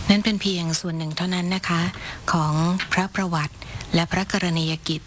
นั่นเป็นเพียงส่วนหนึ่งเท่านั้นนะคะของพระประวัติและพระกรณียกิจ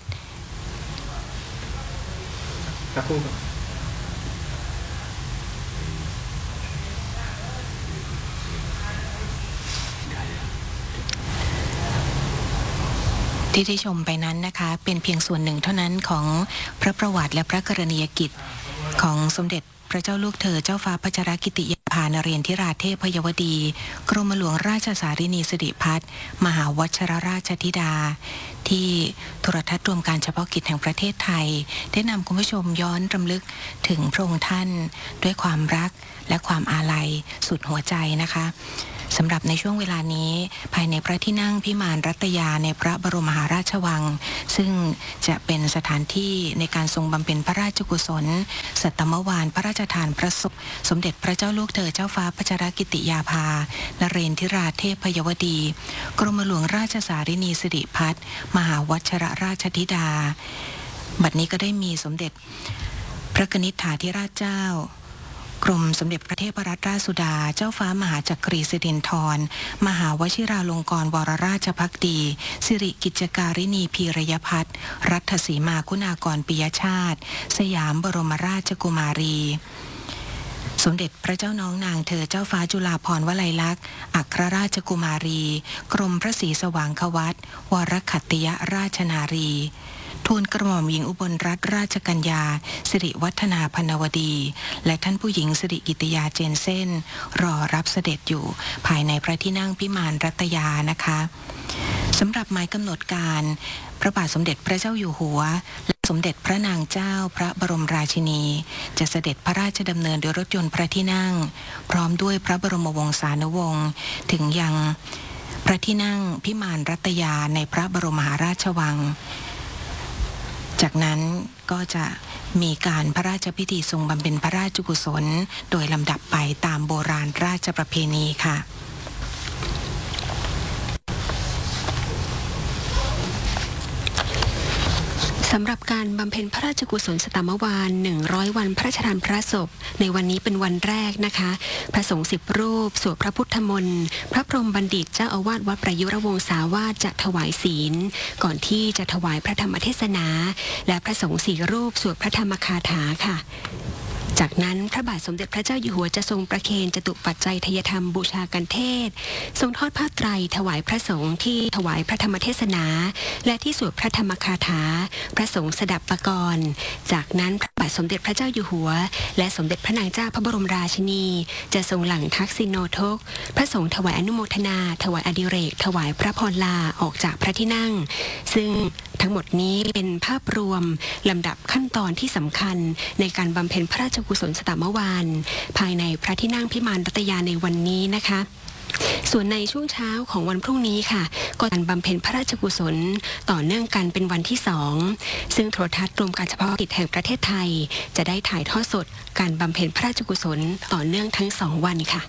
ที่ได้ชมไปนั้นนะคะเป็นเพียงส่วนหนึ่งเท่านั้นของพระประวัติและพระกรณียกิจของสมเด็จพระเจ้าลูกเธอเจ้าฟ้าพัชรกิติยาภานเรนทิราเทพยวดีกรมหลวงราชสารินีสิริพัฒน์มหาวชิรราชธิดาที่โทรทัศน์รวมการเฉพาะกิจแห่งประเทศไทยได้นำคุณผู้ชมย้อนรำลึกถึงพระองค์ท่านด้วยความรักและความอาลัยสุดหัวใจนะคะสำหรับในช่วงเวลานี้ภายในพระที่นั่งพิมานรัตยาในพระบรมมหาราชวังซึ่งจะเป็นสถานที่ในการทรงบำเพ็ญพระราชกุศลสัตมวาลพระราชทานพระศพสมเด็จพระเจ้าลูกเธอเจ้าฟ้าพัชรกิติยาภานเรนทิราเทพยวดีกรมหลวงราชสารินีสิริพัฒน์มหาวชิรราชธิดาบัดนี้ก็ได้มีสมเด็จพระกนิษฐาธิราชเจ้ากรมสมเด็จพระเทพรัตนราชสุดาเจ้าฟ้ามหาจักรีสิรินธรมหาวชิราลงกรณ์วรราชภักดีสิริกิจการินีพีรยพัฒน์รัฐสีมาคุณากรปิยชาติสยามบรมราชกุมารีสมเด็จพระเจ้าน้องนางเธอเจ้าฟ้าจุฬาภรณ์วลัยลักษณ์อัครราชกุมารีกรมพระศรีสว่างควัตวรขัตติยราชนารีทูลกระหม่อมหญิงอุบลรัตนราชกัญญาสิริวัฒนาพนวดีและท่านผู้หญิงสิริกิติยาเจนเซ่นรอรับเสด็จอยู่ภายในพระที่นั่งพิมานรัตยานะคะสำหรับหมายกำหนดการพระบาทสมเด็จพระเจ้าอยู่หัวและสมเด็จพระนางเจ้าพระบรมราชินีจะเสด็จพระราชดำเนินโดยรถยนต์พระที่นั่งพร้อมด้วยพระบรมวงศานุวงศ์ถึงยังพระที่นั่งพิมานรัตยาในพระบรมมหาราชวังจากนั้นก็จะมีการพระราชพิธีทรงบำเพ็ญพระราชกุศลโดยลำดับไปตามโบราณราชประเพณีค่ะสำหรับการบำเพ็ญพระราชกุศลสตมวาล100 วันพระราชทานพระศพในวันนี้เป็นวันแรกนะคะพระสงฆ์10 รูปสวดพระพุทธมนต์พระพรหมบัณฑิตเจ้าอาวาสวัดประยุรวงศาวาสจะถวายศีลก่อนที่จะถวายพระธรรมเทศนาและพระสงฆ์4 รูปสวดพระธรรมคาถาค่ะจากนั้นพระบาทสมเด็จพระเจ้าอยู่หัวจะทรงประเคนจตุปัจจัยทยธรรมบูชากันเทศทรงทอดผ้าไตรถวายพระสงฆ์ที่ถวายพระธรรมเทศนาและที่สวดพระธรรมคาถาพระสงฆ์สดับปกรณ์จากนั้นพระบาทสมเด็จพระเจ้าอยู่หัวและสมเด็จพระนางเจ้าพระบรมราชินีจะทรงหลั่งทักษิโนทกพระสงฆ์ถวายอนุโมทนาถวายอดิเรกถวายพระพรลาออกจากพระที่นั่งซึ่งทั้งหมดนี้เป็นภาพรวมลำดับขั้นตอนที่สำคัญในการบำเพ็ญพระราชกุศลสตมวาลภายในพระที่นั่งพิมานรัตยาในวันนี้นะคะส่วนในช่วงเช้าของวันพรุ่งนี้ค่ะก็การบำเพ็ญพระราชกุศลต่อเนื่องกันเป็นวันที่2ซึ่งโทรทัศน์รวมการเฉพาะกิจแห่งประเทศไทยจะได้ถ่ายทอดสดการบำเพ็ญพระราชกุศลต่อเนื่องทั้ง2 วันค่ะ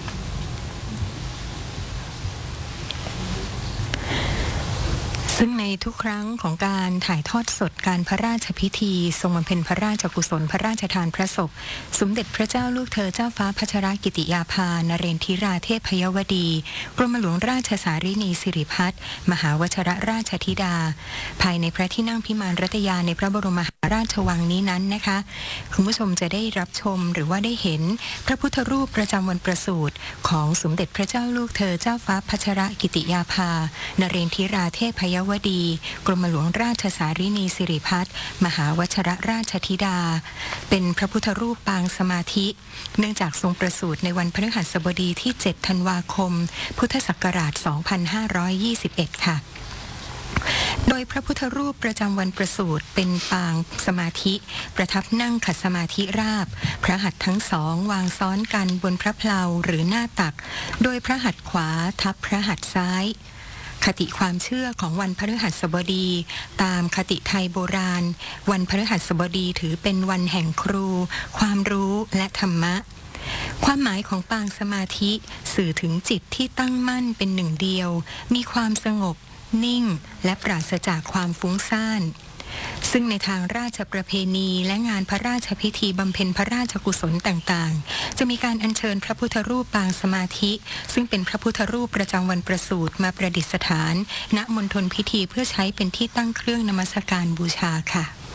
ซึ่งในทุกครั้งของการถ่ายทอดสดการพระราชพิธีทรงบำเพ็ญพระราชกุศลพระราชทานพระศพสมเด็จพระเจ้าลูกเธอเจ้าฟ้าพัชรกิติยาภานเรนทิราเทพยวดีกรมหลวงราชสารินีสิริพัฒน์มหาวชิรราชธิดาภายในพระที่นั่งพิมานรัตยาในพระบรมมหาราชวังนี้นั้นนะคะคุณผู้ชมจะได้รับชมหรือว่าได้เห็นพระพุทธรูปประจำวันประสูติของสมเด็จพระเจ้าลูกเธอเจ้าฟ้าพัชรกิติยาภานเรนทิราเทพยวดีกรมหลวงราชสารินีสิริพัฒน์มหาวชิรราชธิดาเป็นพระพุทธรูปปางสมาธิเนื่องจากทรงประสูติในวันพฤหัสบดีที่7 ธันวาคมพุทธศักราช 2521 ค่ะโดยพระพุทธรูปประจำวันประสูติเป็นปางสมาธิประทับนั่งขัดสมาธิราบพระหัตถ์ทั้งสองวางซ้อนกันบนพระเพลาหรือหน้าตักโดยพระหัตถ์ขวาทับพระหัตถ์ซ้ายคติความเชื่อของวันพฤหัสบดีตามคติไทยโบราณวันพฤหัสบดีถือเป็นวันแห่งครูความรู้และธรรมะความหมายของปางสมาธิสื่อถึงจิตที่ตั้งมั่นเป็น 1 เดียวมีความสงบนิ่งและปราศจากความฟุ้งซ่านซึ่งในทางราชประเพณีและงานพระราชพิธีบำเพ็ญพระราชกุศลต่างๆจะมีการอัญเชิญพระพุทธรูปปางสมาธิซึ่งเป็นพระพุทธรูปประจำวันประสูติมาประดิษฐานณมณฑลพิธีเพื่อใช้เป็นที่ตั้งเครื่องนมัสการบูชาค่ะ